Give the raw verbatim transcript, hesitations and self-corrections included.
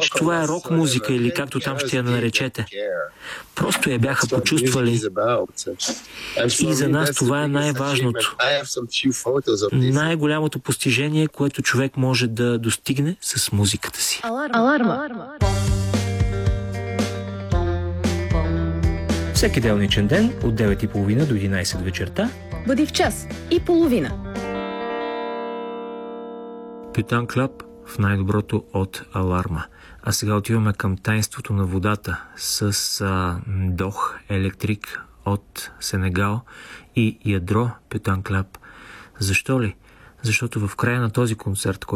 че това е рок музика или както там ще я наречете. Просто я бяха почувствали. И за нас това е най-важното. Най-голямото постижение, което човек може да достигне с музиката си. Аларма. Всеки делничен ден от девет и половина до единайсет вечерта Бъди в час и половина. Пютан Клаб в най-доброто от Аларма. А сега отиваме към таинството на водата с а, Дох Електрик от Сенегал и Ядро Пютан Клаб. Защо ли? Защото в края на този концерт,